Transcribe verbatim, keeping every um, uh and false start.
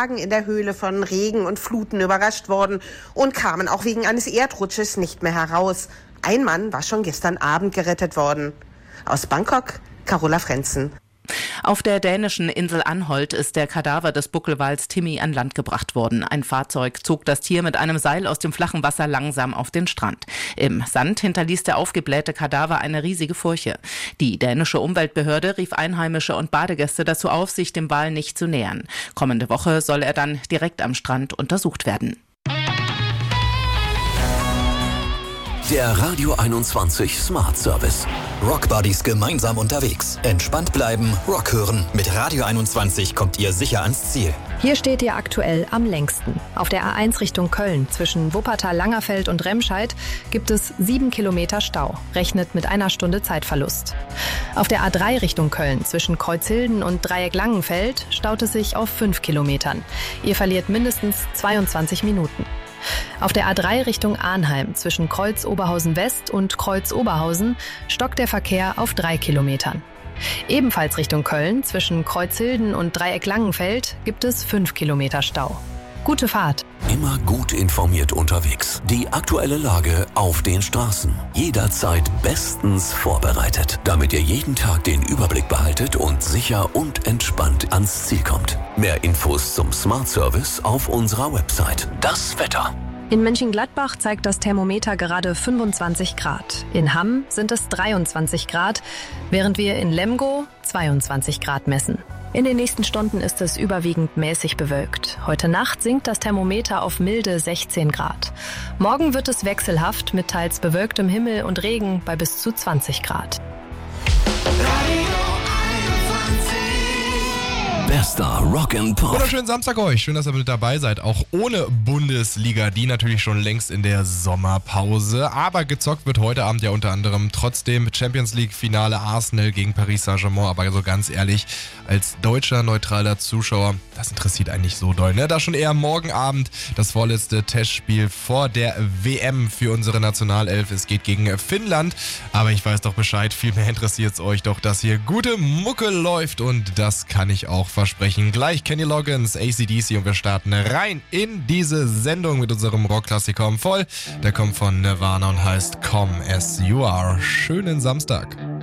Tagen in der Höhle von Regen und Fluten überrascht worden und kamen auch wegen eines Erdrutsches nicht mehr heraus. Ein Mann war schon gestern Abend gerettet worden. Aus Bangkok, Carola Frenzen. Auf der dänischen Insel Anholt ist der Kadaver des Buckelwals Timmy an Land gebracht worden. Ein Fahrzeug zog das Tier mit einem Seil aus dem flachen Wasser langsam auf den Strand. Im Sand hinterließ der aufgeblähte Kadaver eine riesige Furche. Die dänische Umweltbehörde rief Einheimische und Badegäste dazu auf, sich dem Wal nicht zu nähern. Kommende Woche soll er dann direkt am Strand untersucht werden. Der Radio einundzwanzig Smart Service. Rockbuddies gemeinsam unterwegs. Entspannt bleiben, Rock hören. Mit Radio einundzwanzig kommt ihr sicher ans Ziel. Hier steht ihr aktuell am längsten. Auf der A eins Richtung Köln zwischen Wuppertal-Langerfeld und Remscheid gibt es sieben Kilometer Stau. Rechnet mit einer Stunde Zeitverlust. Auf der A drei Richtung Köln zwischen Kreuzhilden und Dreieck-Langenfeld staut es sich auf fünf Kilometern. Ihr verliert mindestens zweiundzwanzig Minuten. Auf der A drei Richtung Arnheim zwischen Kreuz Oberhausen West und Kreuz Oberhausen stockt der Verkehr auf drei Kilometern. Ebenfalls Richtung Köln zwischen Kreuzhilden und Dreieck Langenfeld gibt es fünf Kilometer Stau. Gute Fahrt. Immer gut informiert unterwegs. Die aktuelle Lage auf den Straßen. Jederzeit bestens vorbereitet, damit ihr jeden Tag den Überblick behaltet und sicher und entspannt ans Ziel kommt. Mehr Infos zum Smart Service auf unserer Website. Das Wetter. In Mönchengladbach zeigt das Thermometer gerade fünfundzwanzig Grad. In Hamm sind es dreiundzwanzig Grad, während wir in Lemgo zweiundzwanzig Grad messen. In den nächsten Stunden ist es überwiegend mäßig bewölkt. Heute Nacht sinkt das Thermometer auf milde sechzehn Grad. Morgen wird es wechselhaft mit teils bewölktem Himmel und Regen bei bis zu zwanzig Grad. Bester Rock'n'Pop. Wunderschönen Samstag euch. Schön, dass ihr mit dabei seid. Auch ohne Bundesliga, die natürlich schon längst in der Sommerpause. Aber gezockt wird heute Abend ja unter anderem trotzdem Champions League Finale Arsenal gegen Paris Saint-Germain. Aber so ganz ehrlich, als deutscher, neutraler Zuschauer, das interessiert einen nicht so doll. Ne? Da schon eher morgen Abend das vorletzte Testspiel vor der W M für unsere Nationalelf. Es geht gegen Finnland. Aber ich weiß doch Bescheid. Vielmehr interessiert es euch doch, dass hier gute Mucke läuft. Und das kann ich auch versprechen. Gleich Kenny Loggins, A C D C und wir starten rein in diese Sendung mit unserem Rockklassiker voll. Der kommt von Nirvana und heißt Come As You Are. Schönen Samstag.